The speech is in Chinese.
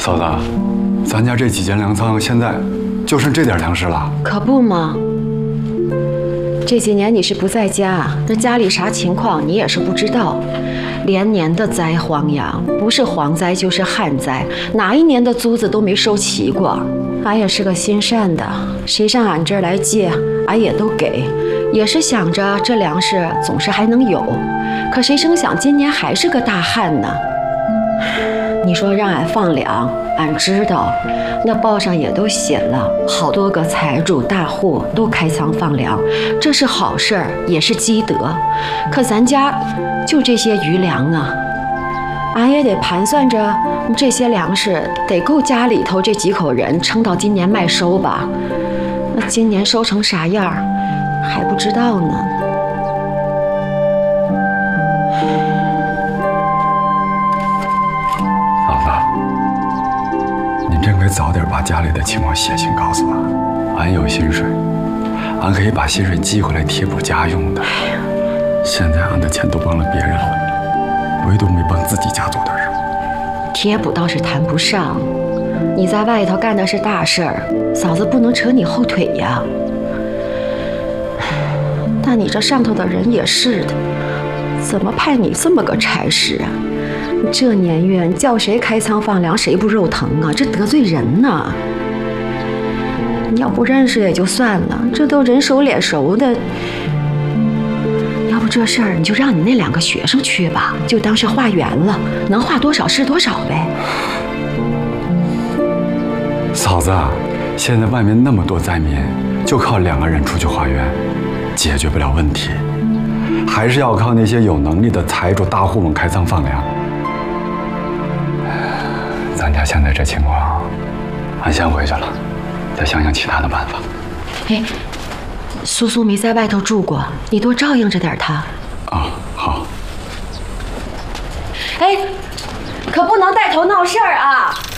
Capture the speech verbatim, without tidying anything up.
嫂子，咱家这几间粮仓现在就剩这点粮食了。 可不嘛。这几年你是不在家，那家里啥情况你也是不知道。连年的灾荒呀，不是蝗灾就是旱灾，哪一年的租子都没收齐过。俺也是个心善的，谁上俺这儿来借，俺也都给，也是想着这粮食总是还能有。可谁成想今年还是个大旱呢？你说让俺放粮，俺知道，那报上也都写了，好多个财主大户都开仓放粮，这是好事儿，也是积德。可咱家就这些余粮啊，俺也得盘算着这些粮食得够家里头这几口人撑到今年麦收吧。那今年收成啥样还不知道呢。 真该早点把家里的情况写信告诉我，俺有薪水，俺可以把薪水寄回来贴补家用的。现在俺的钱都帮了别人了，唯独没帮自己家做点什么。 贴补倒是谈不上，你在外头干的是大事儿，嫂子不能扯你后腿呀。但你这上头的人也是的，怎么派你这么个差事啊？这年月叫谁开仓放粮，谁不肉疼啊？这得罪人呢。你要不认识也就算了，这都人熟脸熟的。要不这事儿你就让你那两个学生去吧，就当是化缘了，能化多少是多少呗。 嫂子，现在外面那么多灾民，就靠两个人出去化缘，解决不了问题，还是要靠那些有能力的财主大户们开仓放粮。咱家现在这情况，俺先回去了，再想想其他的办法。 哎，苏苏没在外头住过，你多照应着点她。 啊，好。 哎，可不能带头闹事儿啊！